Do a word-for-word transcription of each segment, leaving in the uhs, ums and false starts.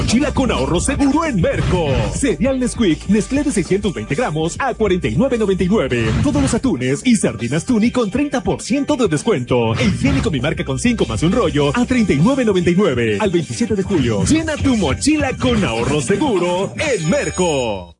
Mochila con ahorro seguro en Merco. Cereal Nesquik Nestlé de seiscientos veinte gramos a cuarenta y nueve noventa y nueve. Todos los atunes y sardinas Tuni con treinta por ciento de descuento. E higiénico Mi Marca con cinco más un rollo a treinta y nueve noventa y nueve. Al veintisiete de julio. Llena tu mochila con ahorro seguro en Merco.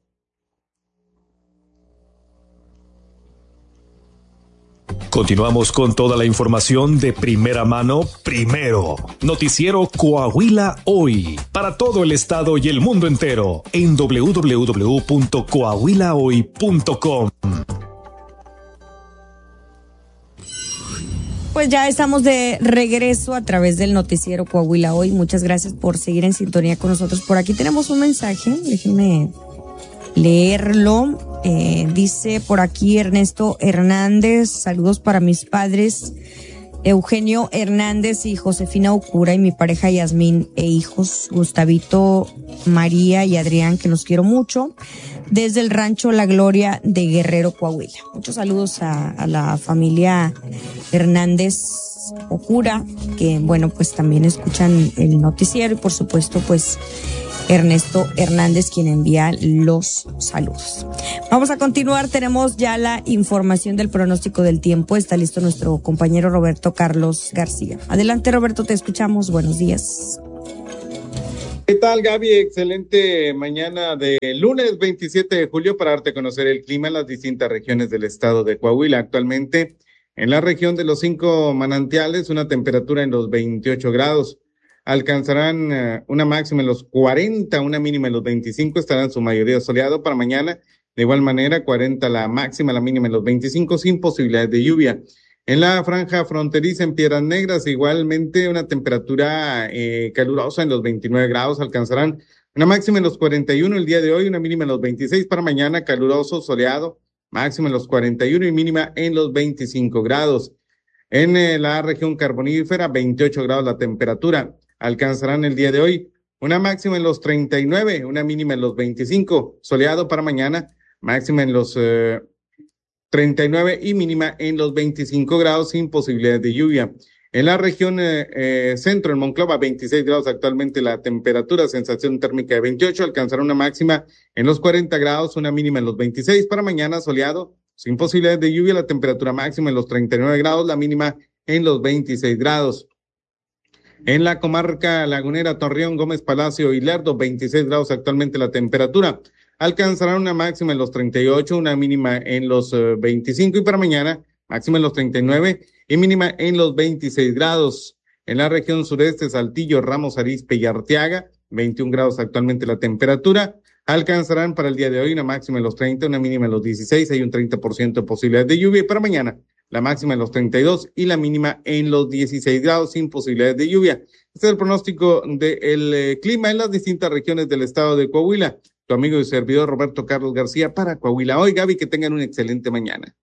Continuamos con toda la información de primera mano, primero. Noticiero Coahuila Hoy, para todo el estado y el mundo entero, en doble u doble u doble u punto coahuila hoy punto com. Pues ya estamos de regreso a través del noticiero Coahuila Hoy. Muchas gracias por seguir en sintonía con nosotros. Por aquí tenemos un mensaje, déjenme leerlo. Eh, dice por aquí Ernesto Hernández, saludos para mis padres Eugenio Hernández y Josefina Ocura y mi pareja Yasmín e hijos Gustavito, María y Adrián, que los quiero mucho, desde el rancho La Gloria de Guerrero, Coahuila. Muchos saludos a, a la familia Hernández Ocura, que bueno, pues también escuchan el noticiero, y por supuesto pues Ernesto Hernández, quien envía los saludos. Vamos a continuar, tenemos ya la información del pronóstico del tiempo. Está listo nuestro compañero Roberto Carlos García. Adelante, Roberto, te escuchamos. Buenos días. ¿Qué tal, Gaby? Excelente mañana de lunes veintisiete de julio para darte a conocer el clima en las distintas regiones del estado de Coahuila. Actualmente, en la región de los cinco manantiales, una temperatura en los veintiocho grados. Alcanzarán uh, una máxima en los cuarenta, una mínima en los veinticinco, estarán su mayoría soleado para mañana. De igual manera, cuarenta la máxima, la mínima en los veinticinco, sin posibilidades de lluvia. En la franja fronteriza en Piedras Negras, igualmente una temperatura eh, calurosa en los veintinueve grados, alcanzarán una máxima en los cuarenta y uno el día de hoy, una mínima en los veintiséis para mañana, caluroso, soleado, máxima en los cuarenta y uno y mínima en los veinticinco grados. En eh, la región carbonífera, veintiocho grados la temperatura. Alcanzarán el día de hoy una máxima en los treinta y nueve, una mínima en los veinticinco, soleado para mañana, máxima en los eh, treinta y nueve y mínima en los veinticinco grados sin posibilidades de lluvia. En la región eh, eh, centro, en Monclova, veintiséis grados actualmente la temperatura, sensación térmica de veintiocho, alcanzará una máxima en los cuarenta grados, una mínima en los veintiséis, para mañana soleado, sin posibilidades de lluvia, la temperatura máxima en los treinta y nueve grados, la mínima en los veintiséis grados. En la comarca lagunera, Torreón, Gómez Palacio y Lerdo, veintiséis grados actualmente la temperatura. Alcanzará una máxima en los treinta y ocho, una mínima en los uh, veinticinco y para mañana máxima en los treinta y nueve y mínima en los veintiséis grados. En la región sureste, Saltillo, Ramos Arizpe y Arteaga, veintiún grados actualmente la temperatura. Alcanzarán para el día de hoy una máxima en los treinta, una mínima en los dieciséis, hay un treinta por ciento de posibilidades de lluvia y para mañana la máxima en los treinta y dos y la mínima en los dieciséis grados sin posibilidades de lluvia. Este es el pronóstico del eh, clima en las distintas regiones del estado de Coahuila. Tu amigo y servidor Roberto Carlos García para Coahuila Hoy. Gaby, que tengan una excelente mañana.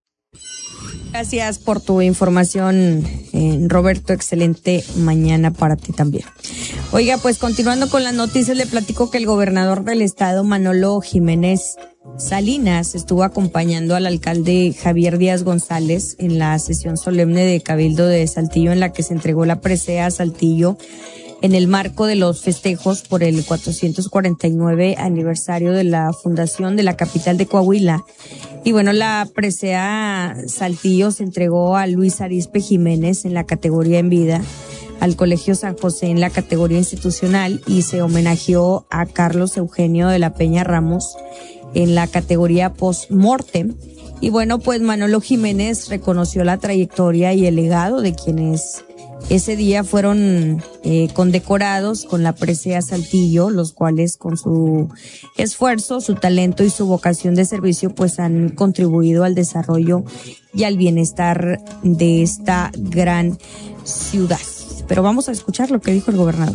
Gracias por tu información, eh, Roberto. Excelente mañana para ti también. Oiga, pues continuando con las noticias, le platico que el gobernador del estado, Manolo Jiménez Salinas, estuvo acompañando al alcalde Javier Díaz González en la sesión solemne de Cabildo de Saltillo, en la que se entregó la presea a Saltillo en el marco de los festejos por el cuatrocientos cuarenta y nueve aniversario de la fundación de la capital de Coahuila. Y bueno, la presea Saltillo se entregó a Luis Arizpe Jiménez en la categoría en vida, al Colegio San José en la categoría institucional, y se homenajeó a Carlos Eugenio de la Peña Ramos en la categoría post-mortem. Y bueno, pues Manolo Jiménez reconoció la trayectoria y el legado de quienes ese día fueron eh, condecorados con la presea Saltillo, los cuales con su esfuerzo, su talento y su vocación de servicio pues han contribuido al desarrollo y al bienestar de esta gran ciudad. Pero vamos a escuchar lo que dijo el gobernador.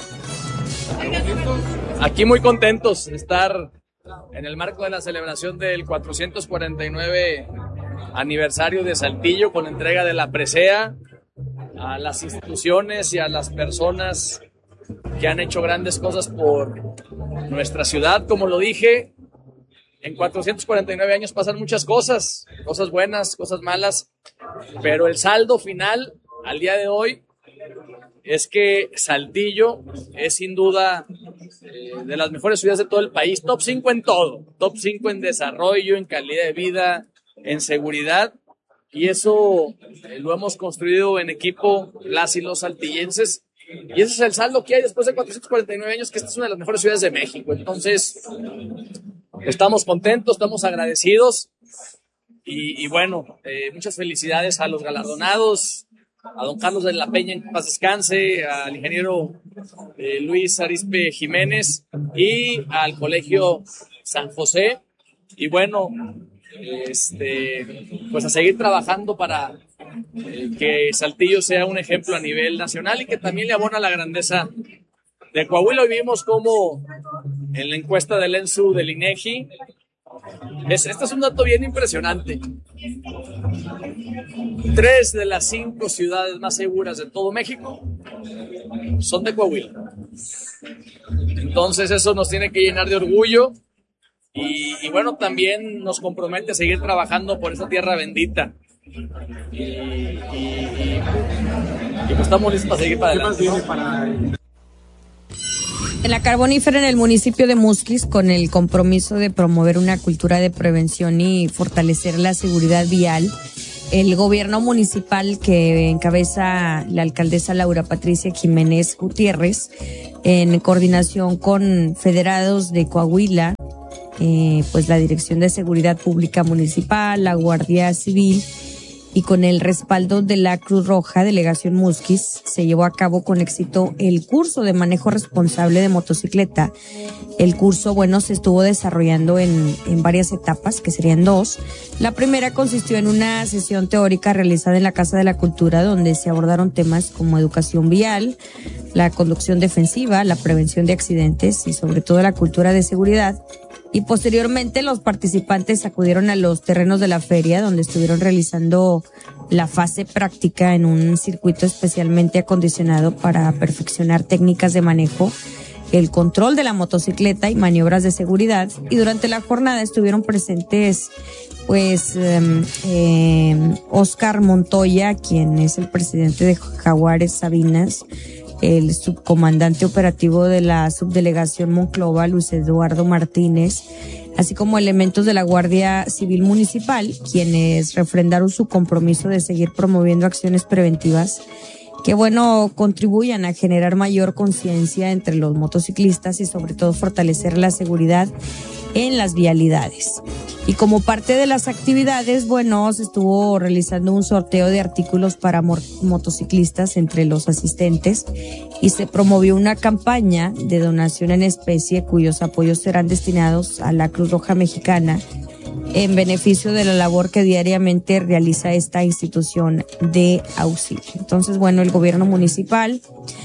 Aquí muy contentos de estar en el marco de la celebración del cuatrocientos cuarenta y nueve aniversario de Saltillo, con entrega de la presea a las instituciones y a las personas que han hecho grandes cosas por nuestra ciudad. Como lo dije, en cuatrocientos cuarenta y nueve años pasan muchas cosas, cosas buenas, cosas malas, pero el saldo final al día de hoy es que Saltillo es sin duda eh, de las mejores ciudades de todo el país, top cinco en todo, top cinco en desarrollo, en calidad de vida, en seguridad, y eso eh, lo hemos construido en equipo las y los saltillenses, y ese es el saldo que hay después de cuatrocientos cuarenta y nueve años, que esta es una de las mejores ciudades de México. Entonces estamos contentos, estamos agradecidos, y, y bueno, eh, muchas felicidades a los galardonados, a don Carlos de la Peña, en paz descanse, al ingeniero eh, Luis Arispe Jiménez y al Colegio San José. Y bueno, este, pues a seguir trabajando para eh, que Saltillo sea un ejemplo a nivel nacional y que también le abona la grandeza de Coahuila. Hoy vimos como en la encuesta del ENSU del INEGI, es, este es un dato bien impresionante. Tres de las cinco ciudades más seguras de todo México son de Coahuila. Entonces eso nos tiene que llenar de orgullo y, y bueno, también nos compromete a seguir trabajando por esa tierra bendita. Y, y, y, y pues estamos listos para seguir para adelante, ¿no? En la carbonífera, en el municipio de Musquis, con el compromiso de promover una cultura de prevención y fortalecer la seguridad vial, el gobierno municipal que encabeza la alcaldesa Laura Patricia Jiménez Gutiérrez, en coordinación con federados de Coahuila, eh, pues la Dirección de Seguridad Pública Municipal, la Guardia Civil, y con el respaldo de la Cruz Roja, Delegación Musquis, se llevó a cabo con éxito el curso de manejo responsable de motocicleta. El curso, bueno, se estuvo desarrollando en, en varias etapas, que serían dos. La primera consistió en una sesión teórica realizada en la Casa de la Cultura, donde se abordaron temas como educación vial, la conducción defensiva, la prevención de accidentes y sobre todo la cultura de seguridad. Y posteriormente los participantes acudieron a los terrenos de la feria, donde estuvieron realizando la fase práctica en un circuito especialmente acondicionado para perfeccionar técnicas de manejo, el control de la motocicleta y maniobras de seguridad. Y durante la jornada estuvieron presentes pues eh, eh, Oscar Montoya, quien es el presidente de Jaguares Sabinas, el subcomandante operativo de la subdelegación Monclova, Luis Eduardo Martínez, así como elementos de la Guardia Civil Municipal, quienes refrendaron su compromiso de seguir promoviendo acciones preventivas que, bueno, contribuyan a generar mayor conciencia entre los motociclistas y sobre todo fortalecer la seguridad en las vialidades. Y como parte de las actividades, bueno, se estuvo realizando un sorteo de artículos para motociclistas entre los asistentes y se promovió una campaña de donación en especie cuyos apoyos serán destinados a la Cruz Roja Mexicana en beneficio de la labor que diariamente realiza esta institución de auxilio. Entonces, bueno, el gobierno municipal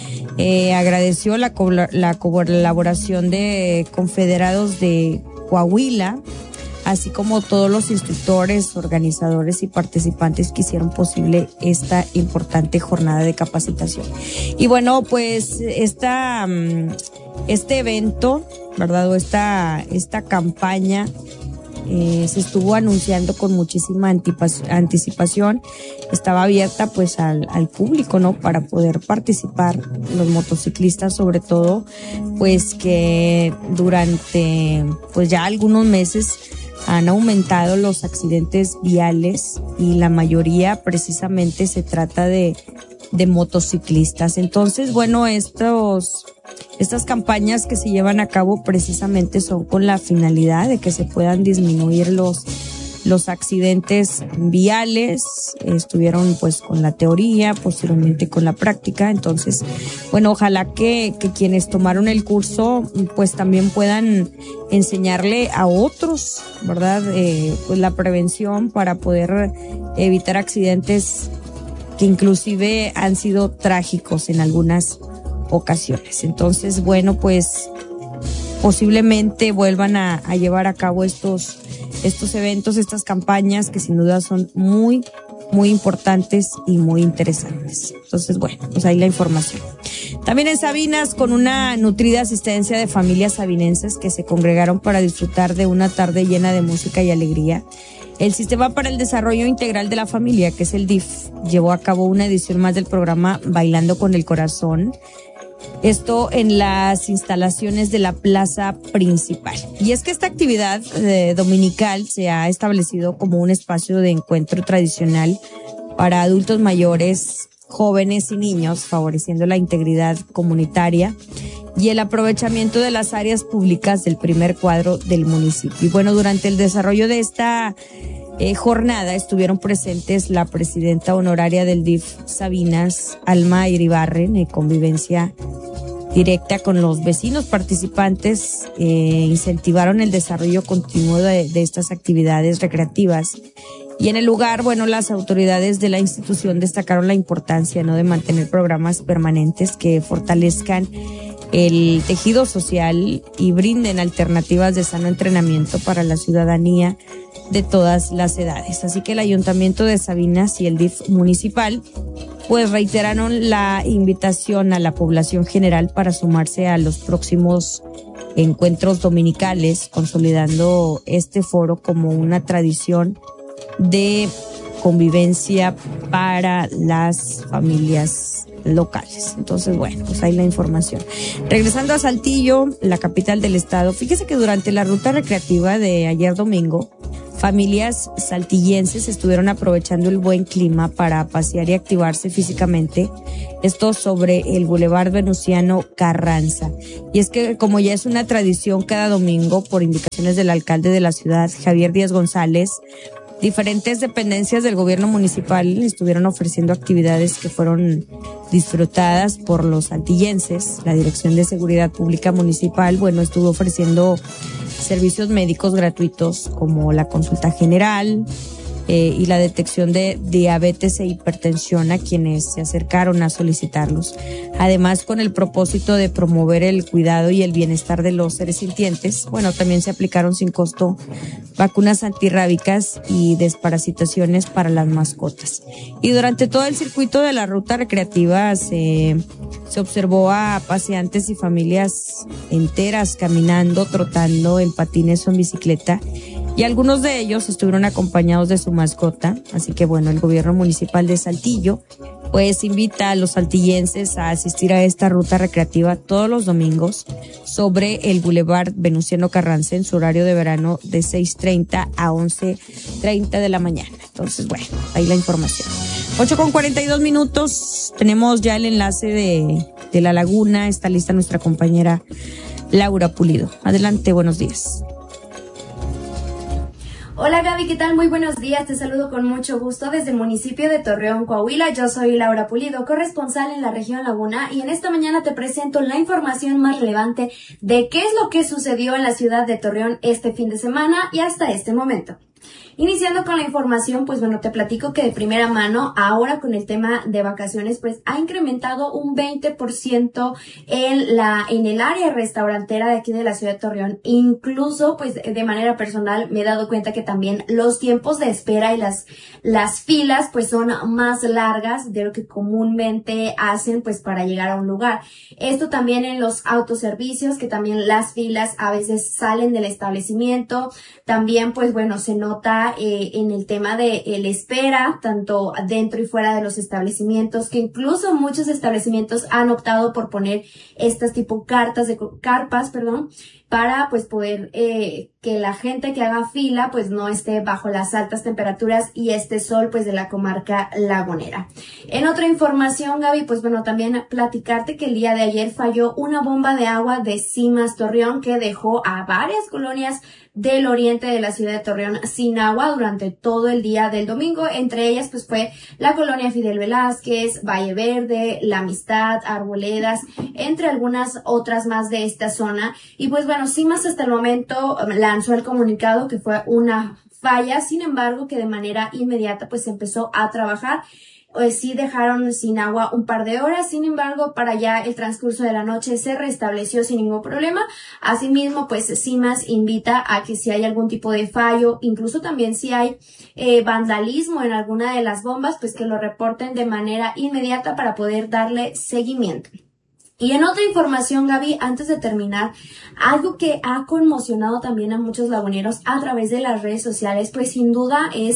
eh, agradeció la, la colaboración de confederados de Coahuila, así como todos los instructores, organizadores y participantes que hicieron posible esta importante jornada de capacitación. Y bueno, pues esta, este evento, ¿verdad? O esta, esta campaña eh, se estuvo anunciando con muchísima anticipación. Estaba abierta pues al, al público, ¿no? Para poder participar los motociclistas, sobre todo, pues que durante pues ya algunos meses han aumentado los accidentes viales y la mayoría precisamente se trata de, de motociclistas. Entonces, bueno, estos, estas campañas que se llevan a cabo precisamente son con la finalidad de que se puedan disminuir los, los accidentes viales. Estuvieron pues con la teoría, posteriormente con la práctica. Entonces, bueno, ojalá que, que quienes tomaron el curso pues también puedan enseñarle a otros, ¿verdad? Eh, pues la prevención para poder evitar accidentes que inclusive han sido trágicos en algunas ocasiones. Entonces, bueno, pues posiblemente vuelvan a, a llevar a cabo estos, estos eventos, estas campañas que sin duda son muy, muy importantes y muy interesantes. Entonces, bueno, pues ahí la información. También en Sabinas, con una nutrida asistencia de familias sabinenses que se congregaron para disfrutar de una tarde llena de música y alegría, el Sistema para el Desarrollo Integral de la Familia, que es el D I F, llevó a cabo una edición más del programa Bailando con el Corazón, Esto en las instalaciones de la plaza principal. Y es que esta actividad eh, dominical se ha establecido como un espacio de encuentro tradicional para adultos mayores, jóvenes y niños, favoreciendo la integridad comunitaria y el aprovechamiento de las áreas públicas del primer cuadro del municipio. Y bueno, durante el desarrollo de esta eh, jornada estuvieron presentes la presidenta honoraria del D I F Sabinas, Alma Iribarren, en convivencia directa con los vecinos participantes, eh, incentivaron el desarrollo continuo de, de estas actividades recreativas. Y en el lugar, bueno, las autoridades de la institución destacaron la importancia, ¿no?, de mantener programas permanentes que fortalezcan el tejido social y brinden alternativas de sano entrenamiento para la ciudadanía de todas las edades. Así que el Ayuntamiento de Sabinas y el D I F municipal pues reiteraron la invitación a la población general para sumarse a los próximos encuentros dominicales, consolidando este foro como una tradición de convivencia para las familias locales. Entonces, bueno, pues ahí la información. Regresando a Saltillo, la capital del estado, fíjese que durante la ruta recreativa de ayer domingo, familias saltillenses estuvieron aprovechando el buen clima para pasear y activarse físicamente, esto sobre el Boulevard Venustiano Carranza. Y es que, como ya es una tradición cada domingo, por indicaciones del alcalde de la ciudad, Javier Díaz González, diferentes dependencias del gobierno municipal estuvieron ofreciendo actividades que fueron disfrutadas por los saltillenses. La Dirección de Seguridad Pública Municipal, bueno, estuvo ofreciendo servicios médicos gratuitos como la consulta general eh, y la detección de diabetes e hipertensión a quienes se acercaron a solicitarlos. Además, con el propósito de promover el cuidado y el bienestar de los seres sintientes, bueno, también se aplicaron sin costo vacunas antirrábicas y desparasitaciones para las mascotas. Y durante todo el circuito de la ruta recreativa se, se observó a paseantes y familias enteras caminando, trotando en patines o en bicicleta, y algunos de ellos estuvieron acompañados de su mascota. Así que bueno, el gobierno municipal de Saltillo pues invita a los saltillenses a asistir a esta ruta recreativa todos los domingos sobre el Boulevard Venustiano Carranza en su horario de verano de seis treinta a once treinta de la mañana. Entonces, bueno, ahí la información. ocho con cuarenta y dos minutos, tenemos ya el enlace de, de La Laguna. Está lista nuestra compañera Laura Pulido. Adelante, buenos días. Hola Gaby, ¿qué tal? Muy buenos días, te saludo con mucho gusto desde el municipio de Torreón, Coahuila. Yo soy Laura Pulido, corresponsal en la región Laguna, y en esta mañana te presento la información más relevante de qué es lo que sucedió en la ciudad de Torreón este fin de semana y hasta este momento. Iniciando con la información, pues bueno, te platico que de primera mano, ahora con el tema de vacaciones, pues ha incrementado un veinte por ciento en la, en el área restaurantera de aquí de la ciudad de Torreón. Incluso, pues de manera personal me he dado cuenta que también los tiempos de espera y las, las filas, pues son más largas de lo que comúnmente hacen, pues para llegar a un lugar. Esto también en los autoservicios, que también las filas a veces salen del establecimiento. También, pues bueno, se nota Eh, en el tema de el espera, tanto dentro y fuera de los establecimientos, que incluso muchos establecimientos han optado por poner estas tipo cartas de carpas, perdón, para pues poder eh, que la gente que haga fila pues no esté bajo las altas temperaturas y este sol pues de la comarca lagunera. En otra información, Gaby, pues bueno, también platicarte que el día de ayer falló una bomba de agua de Cimas Torreón que dejó a varias colonias del oriente de la ciudad de Torreón sin agua durante todo el día del domingo. Entre ellas pues fue la colonia Fidel Velázquez, Valle Verde, La Amistad, Arboledas, entre algunas otras más de esta zona. Y pues bueno, Cimas hasta el momento lanzó el comunicado que fue una falla, sin embargo que de manera inmediata pues empezó a trabajar. Pues sí dejaron sin agua un par de horas, sin embargo, para ya el transcurso de la noche se restableció sin ningún problema. Asimismo, pues Cimas invita a que si hay algún tipo de fallo, incluso también si hay eh, vandalismo en alguna de las bombas, pues que lo reporten de manera inmediata para poder darle seguimiento. Y en otra información, Gaby, antes de terminar, algo que ha conmocionado también a muchos laguneros a través de las redes sociales, pues sin duda es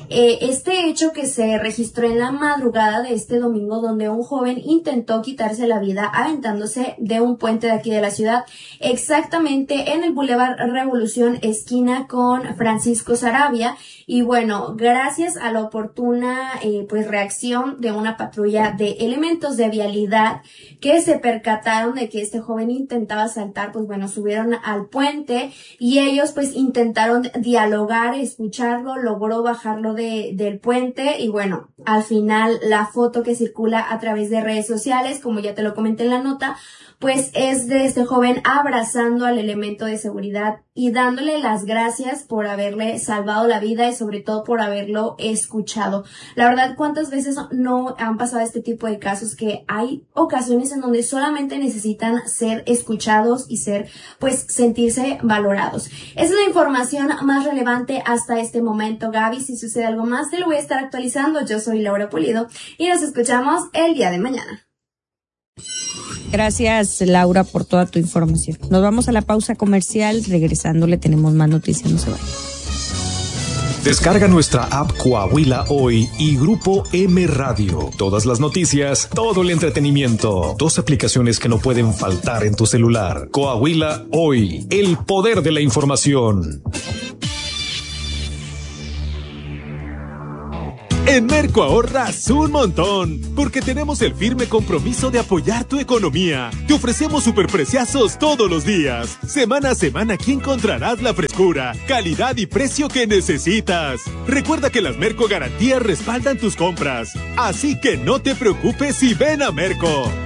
eh, este hecho que se registró en la madrugada de este domingo, donde un joven intentó quitarse la vida aventándose de un puente de aquí de la ciudad, exactamente en el Boulevard Revolución, esquina con Francisco Saravia. Y bueno, gracias a la oportuna eh, pues reacción de una patrulla de elementos de vialidad que se percataron de que este joven intentaba saltar, pues bueno, subieron al puente y ellos pues intentaron dialogar, escucharlo, logró bajarlo de del puente y bueno, al final la foto que circula a través de redes sociales, como ya te lo comenté en la nota, pues es de este joven abrazando al elemento de seguridad y dándole las gracias por haberle salvado la vida y sobre todo por haberlo escuchado. La verdad, ¿cuántas veces no han pasado este tipo de casos que hay ocasiones en donde solamente necesitan ser escuchados y ser, pues, sentirse valorados? Esa es la información más relevante hasta este momento, Gaby. Si sucede algo más, te lo voy a estar actualizando. Yo soy Laura Pulido y nos escuchamos el día de mañana. Gracias, Laura, por toda tu información. Nos vamos a la pausa comercial. Regresando le tenemos más noticias. No se vayan. Descarga nuestra app Coahuila Hoy y Grupo M Radio. Todas las noticias, todo el entretenimiento. Dos aplicaciones que no pueden faltar en tu celular. Coahuila Hoy, el poder de la información. En Merco ahorras un montón, porque tenemos el firme compromiso de apoyar tu economía. Te ofrecemos superpreciazos todos los días. Semana a semana aquí encontrarás la frescura, calidad y precio que necesitas. Recuerda que las Merco Garantías respaldan tus compras, así que no te preocupes y ven a Merco.